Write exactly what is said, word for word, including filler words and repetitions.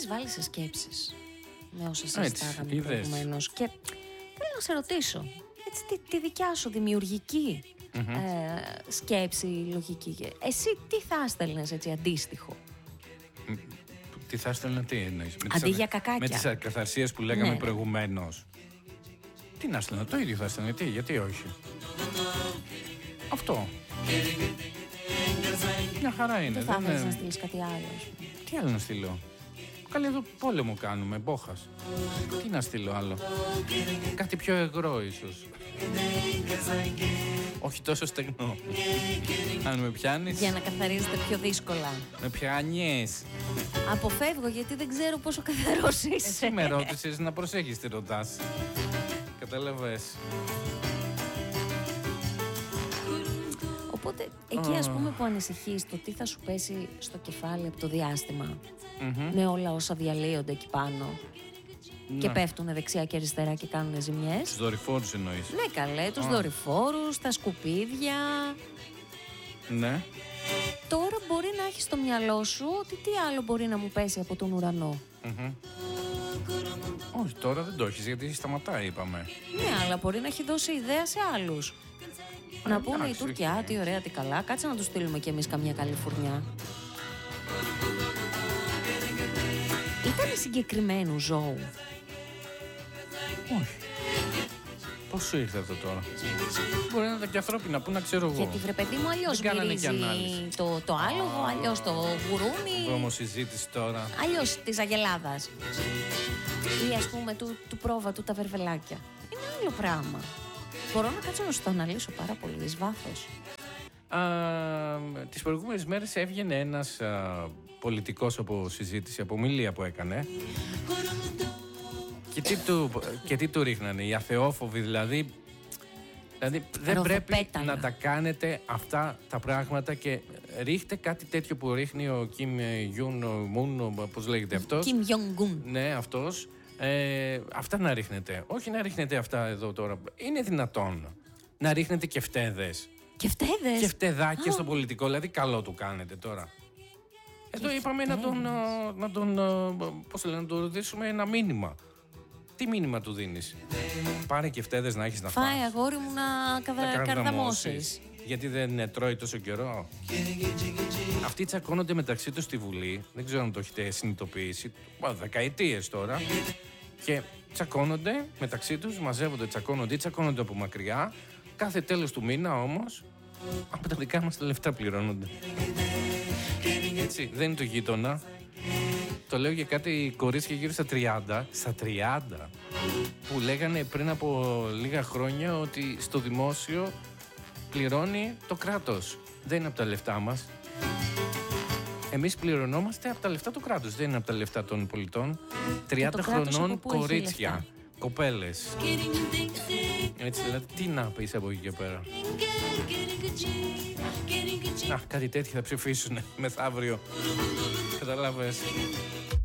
έχεις βάλει σε σκέψεις με όσα συζητάγαμε προηγουμένως. Και θέλω να σε ρωτήσω, έτσι, τη, τη δικιά σου δημιουργική mm-hmm. ε, σκέψη, λογική. Εσύ τι θα έστελνες έτσι αντίστοιχο? Τι θα έστελνα, τι εννοείς? Αντί για κακάκια. Με τις ακαθαρσίες που λέγαμε ναι. προηγουμένως. Τι να έστελνα, το ίδιο θα έστελνα, τι, γιατί όχι. Αυτό. Μια χαρά είναι. Δεν θα ήθελες να στείλεις κάτι άλλο? Τι άλλο να στείλω? Καλή εδώ πόλεμο κάνουμε, μπόχας. Τι να στείλω άλλο? Κάτι πιο εγρό ίσως. Όχι τόσο στεγνό. Αν με πιάνεις. Για να καθαρίζετε πιο δύσκολα. Με πιάνεις. Αποφεύγω γιατί δεν ξέρω πόσο καθαρός είσαι. Εσύ με ρώτησες, να προσέχεις τι ρωτάς. Κατάλαβες. Οπότε εκεί ας πούμε που ανησυχείς το τι θα σου πέσει στο κεφάλι από το διάστημα mm-hmm. με όλα όσα διαλύονται εκεί πάνω να. Και πέφτουν δεξιά και αριστερά και κάνουν ζημιές. Τους δορυφόρους εννοείς? Ναι καλέ, τους oh. δορυφόρους, τα σκουπίδια. Ναι. Τώρα μπορεί να έχεις στο μυαλό σου ότι τι άλλο μπορεί να μου πέσει από τον ουρανό. Mm-hmm. Όχι, τώρα δεν το έχεις γιατί σταματάει είπαμε. Ναι, αλλά μπορεί να έχει δώσει ιδέα σε άλλους. Να πούνε οι Τούρκοι, α, τι ωραία, τι καλά, κάτσε να τους στείλουμε κι εμείς καμιά καλή φουρνιά. Ήτανε συγκεκριμένου ζώου? Όχι. Πώς σου ήρθε αυτό τώρα? Μπορεί να ήταν και ανθρώπινα, πού να ξέρω εγώ. Γιατί βρε παιδί μου αλλιώς μυρίζει το, το άλογο, αλλιώς το γουρούνι. Βρωμοσυζήτηση τώρα. Αλλιώς της Αγελάδας. Ή ας πούμε του, του πρόβατου τα βερβελάκια. Είναι άλλο πράγμα. Μπορώ να κάτσω να σου το αναλύσω πάρα πολύ εις βάθος. Α, τις προηγούμενες μέρες έβγαινε ένας α, πολιτικός από συζήτηση, από ομιλία που έκανε. Και τι του, και τι του ρίχνανε, οι αθεόφοβοι δηλαδή. Δηλαδή δεν πρέπει να τα κάνετε αυτά τα πράγματα και ρίχτε κάτι τέτοιο που ρίχνει ο Κιμ Γιουν Μουν, πώς λέγεται αυτός. Κιμ Γιονγκούν. Ναι, αυτός. Ε, αυτά να ρίχνετε. Όχι να ρίχνετε αυτά εδώ τώρα. Είναι δυνατόν να ρίχνετε και φτέδες. Και φτέδες. Και φτεδάκια oh. στο πολιτικό. Δηλαδή καλό του κάνετε τώρα. Εδώ είπαμε να τον, να τον, πώς λένε, να του ρωτήσουμε ένα μήνυμα. Τι μήνυμα του δίνεις? Πάρε και φτέδες να έχεις να φας. Φάει αγόρι μου να, καδα... να καρδαμώσεις. Γιατί δεν τρώει τόσο καιρό. Αυτοί τσακώνονται μεταξύ τους στη Βουλή. Δεν ξέρω αν το έχετε συνειδητοποιήσει. Δεκαετίες τώρα. Και τσακώνονται μεταξύ τους, μαζεύονται, τσακώνονται ή τσακώνονται από μακριά. Κάθε τέλος του μήνα όμως, από τα δικά μας τα λεφτά πληρώνονται. Έτσι, δεν είναι το γείτονα. Το λέω για κάτι κορίτσια γύρω στα τριάντα. Στα τριάντα. Που λέγανε πριν από λίγα χρόνια ότι στο δημόσιο πληρώνει το κράτος. Δεν είναι από τα λεφτά μας. Εμείς πληρωνόμαστε από τα λεφτά του κράτους. Δεν είναι από τα λεφτά των πολιτών. τριάντα χρονών κορίτσια. Κοπέλες. Έτσι δηλαδή, τι να πεις από εκεί και πέρα. Να, κάτι τέτοιο θα ψηφίσουν μεθαύριο. Καταλάβες.